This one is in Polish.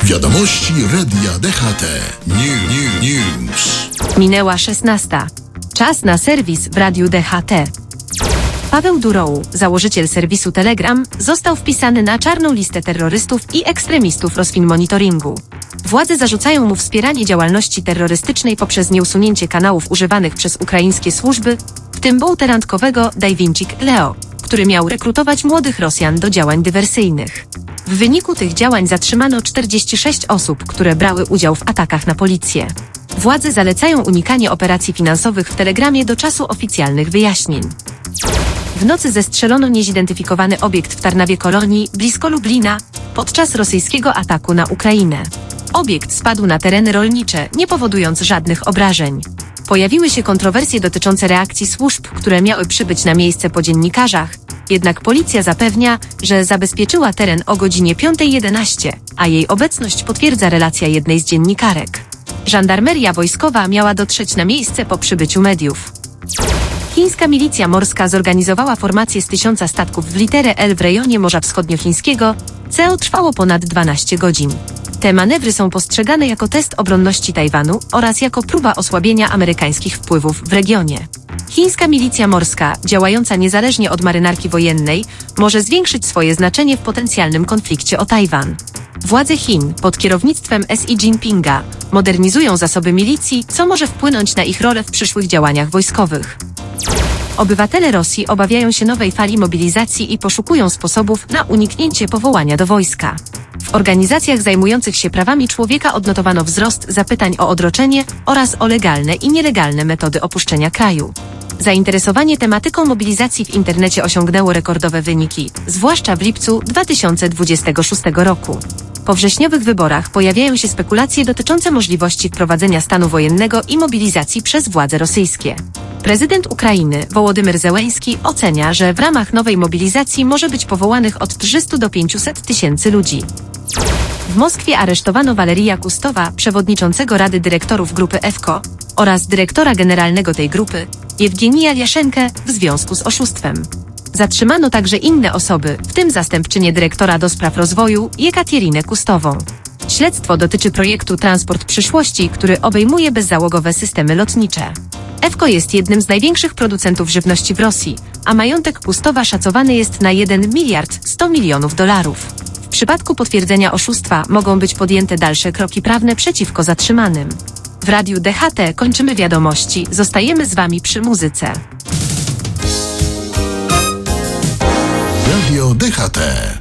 Wiadomości Radia DHT. News. Minęła 16. Czas na serwis w Radiu DHT. Paweł Duroł, założyciel serwisu Telegram, został wpisany na czarną listę terrorystów i ekstremistów Rosfinmonitoringu. Władze zarzucają mu wspieranie działalności terrorystycznej poprzez nieusunięcie kanałów używanych przez ukraińskie służby, w tym bułterankowego Dajwincik Leo, który miał rekrutować młodych Rosjan do działań dywersyjnych. W wyniku tych działań zatrzymano 46 osób, które brały udział w atakach na policję. Władze zalecają unikanie operacji finansowych w Telegramie do czasu oficjalnych wyjaśnień. W nocy zestrzelono niezidentyfikowany obiekt w Tarnawie-Kolonii, blisko Lublina, podczas rosyjskiego ataku na Ukrainę. Obiekt spadł na tereny rolnicze, nie powodując żadnych obrażeń. Pojawiły się kontrowersje dotyczące reakcji służb, które miały przybyć na miejsce po dziennikarzach, jednak policja zapewnia, że zabezpieczyła teren o godzinie 5:11, a jej obecność potwierdza relacja jednej z dziennikarek. Żandarmeria wojskowa miała dotrzeć na miejsce po przybyciu mediów. Chińska milicja morska zorganizowała formację z 1000 statków w literę L w rejonie Morza Wschodniochińskiego, co trwało ponad 12 godzin. Te manewry są postrzegane jako test obronności Tajwanu oraz jako próba osłabienia amerykańskich wpływów w regionie. Chińska milicja morska, działająca niezależnie od marynarki wojennej, może zwiększyć swoje znaczenie w potencjalnym konflikcie o Tajwan. Władze Chin, pod kierownictwem Xi Jinpinga, modernizują zasoby milicji, co może wpłynąć na ich rolę w przyszłych działaniach wojskowych. Obywatele Rosji obawiają się nowej fali mobilizacji i poszukują sposobów na uniknięcie powołania do wojska. W organizacjach zajmujących się prawami człowieka odnotowano wzrost zapytań o odroczenie oraz o legalne i nielegalne metody opuszczenia kraju. Zainteresowanie tematyką mobilizacji w internecie osiągnęło rekordowe wyniki, zwłaszcza w lipcu 2026 roku. Po wrześniowych wyborach pojawiają się spekulacje dotyczące możliwości wprowadzenia stanu wojennego i mobilizacji przez władze rosyjskie. Prezydent Ukrainy, Wołodymyr Zełenski, ocenia, że w ramach nowej mobilizacji może być powołanych od 300 do 500 tysięcy ludzi. W Moskwie aresztowano Walerija Kustowa, przewodniczącego Rady Dyrektorów Grupy EFKO, oraz dyrektora generalnego tej grupy, Jewgenija Liaszenkę, w związku z oszustwem. Zatrzymano także inne osoby, w tym zastępczynię dyrektora do spraw rozwoju, Jekaterinę Kustową. Śledztwo dotyczy projektu Transport Przyszłości, który obejmuje bezzałogowe systemy lotnicze. EFKO jest jednym z największych producentów żywności w Rosji, a majątek Kustowa szacowany jest na 1 miliard 100 milionów dolarów. W przypadku potwierdzenia oszustwa mogą być podjęte dalsze kroki prawne przeciwko zatrzymanym. W Radiu DHT kończymy wiadomości, zostajemy z Wami przy muzyce. Radio DHT.